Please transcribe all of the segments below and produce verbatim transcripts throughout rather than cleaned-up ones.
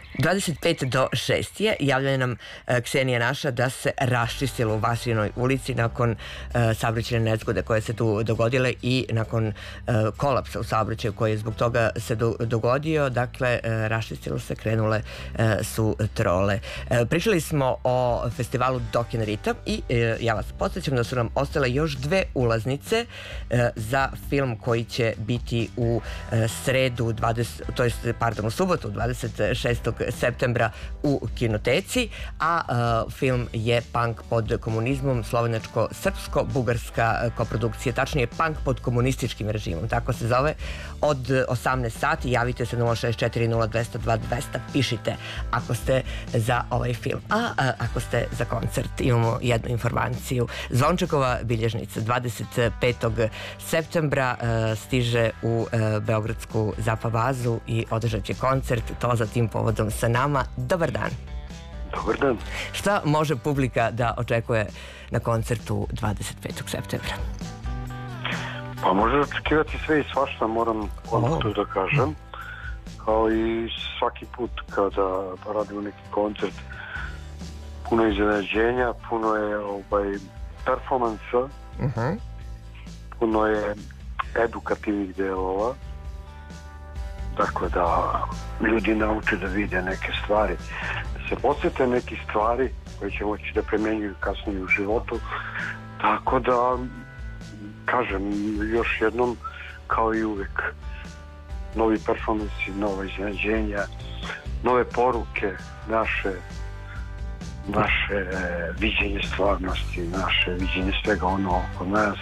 dvadeset pet do šest je, javlja nam uh, Ksenija naša da se raščistilo u Vasinoj ulici nakon uh, saobraćajne nezgode koje se tu dogodile i nakon uh, kolapsa u saobraćaju koji je zbog toga se do, dogodio. Dakle, uh, raščistilo se, krenule uh, su trole. Uh, pričali smo o festivalu Dokin Ritam i uh, ja vas podsjećam da su nam ostale još dve ulaznice uh, za film koji će biti u uh, sredu, dvadeset, to jest, pardon, u subotu dvadeset šestog septembra u kinoteci, a uh, film je Punk pod komunizmom, slovenačko-srpsko-bugarska koprodukcija, tačnije Punk pod komunističkim režimom, tako se zove. Od osamnaest sati javite se nula šest četiri nula dva zero dva dva zero, pišite ako ste za ovaj film. A, a ako ste za koncert, imamo jednu informaciju. Zvončekova bilježnica dvadeset petog septembra uh, stiže u uh, Beogradsku Zapa Vazu i održat će koncert, to za tim povodom sa nama. Dobar dan. Dobar dan. Šta može publika da očekuje na koncertu dvadeset petog septembra? Pa može očekivati sve i svašta, moram odmah to da kažem. Kao i svaki put kada radimo neki koncert, puno iznenađenja, puno je ovaj, performansa, uh-huh. puno je edukativnih delova. Dakle, da ljudi nauče da vide neke stvari, da se podsjete neke stvari koje će moći da premenjuju kasnije u životu. Tako da, kažem, još jednom, kao i uvek, novi performansi, nova iznenađenja, nove poruke, naše, naše viđenje stvarnosti, naše viđenje svega ono oko nas,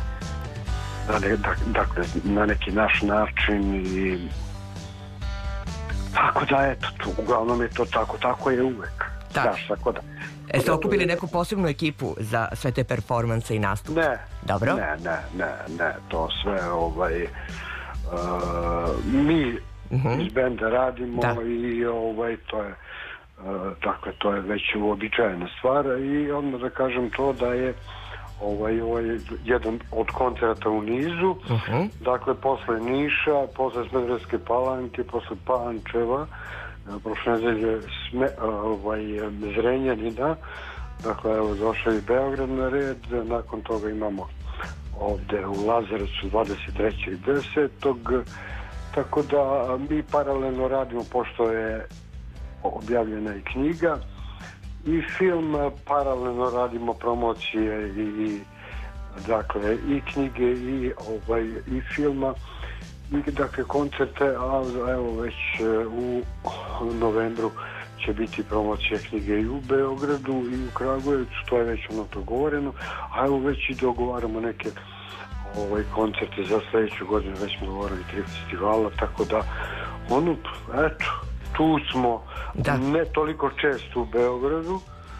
dakle, na neki naš način i tako da, eto, uglavnom je to tako, tako je uvek. Daš, tako da. E, ste okupili neku posebnu ekipu za sve te performanse i nastupe? Ne, dobro? Ne, ne, ne, ne, to sve, ovaj, uh, mi uh-huh. iz benda radimo da. I ovaj, to je, uh, dakle, to je već uobičajena stvar i odmah da kažem to da je Ovaj, ovaj jedan od koncerata u nizu, uh-huh. dakle posle Niša, posle Smederevske Palanke, posle Pančeva, prošle nedelje sme, ovaj, Zrenjanina, dakle evo došao i Beograd na red, nakon toga imamo ovde u Lazarevcu dvadeset trećeg desetog tako da mi paralelno radimo, pošto je objavljena i knjiga i film, paralelno radimo promocije i, i dakle i knjige i ovaj i filma i dakle koncerte, a evo već u novembru će biti promocija knjige i u Beogradu i u Kragujevcu, to je već ono dogovoreno, a evo već i dogovaramo neke ovaj koncerte za sledeću godinu, već smo dogovorili tri festivala, tako da ono, eto, tu smo, da. Ne toliko često u Beogradu,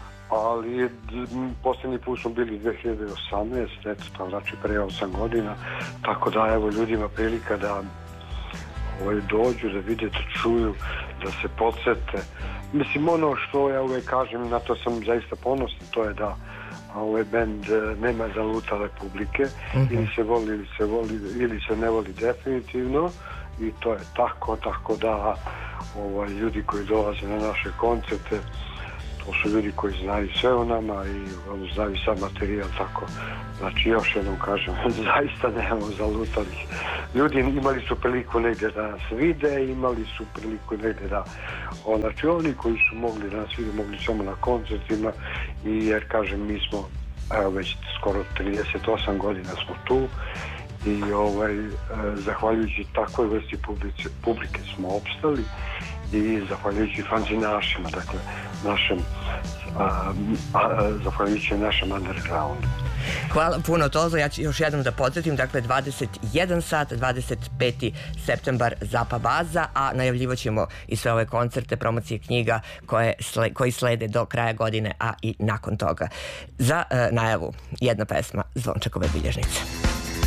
ali posljednji put smo bili dve hiljade osamnaeste, eto, to znači pre osam godina, tako da evo ljudima prilika da ovaj, dođu, da vide, da čuju, da se podsete. Mislim, ono što ja uvek kažem, na to sam zaista ponosan, to je da ovaj band nema zalutale publike, mm-hmm. ili se voli, ili se voli, ili se ne voli definitivno, i to je tako, tako da ovaj, ljudi koji dolaze na naše koncerte, to su ljudi koji znaju sve o nama i ono, znaju sam materijal, tako. Znači, još jednom kažem, zaista nemamo zalutalih. Ljudi imali su priliku negdje da nas vide, imali su priliku negdje da... O, znači, oni koji su mogli da nas vide, mogli samo na koncertima, i jer, kažem, mi smo, evo, već skoro trideset osam godina smo tu, i ovaj, zahvaljujući takvoj vrsti publike, publike smo opstali i zahvaljujući fanzinašima, dakle našem a, a, zahvaljujući našem undergroundu. Hvala puno, Tozo. Ja ću još jednom da podsjetim, dakle dvadeset jedan sat, dvadeset petog septembar Zapa Baza, a najavljivat ćemo i sve ove koncerte, promocije knjiga koje sle, koji slede do kraja godine, a i nakon toga. Za uh, najavu jedna pesma Zvončekove bilježnice.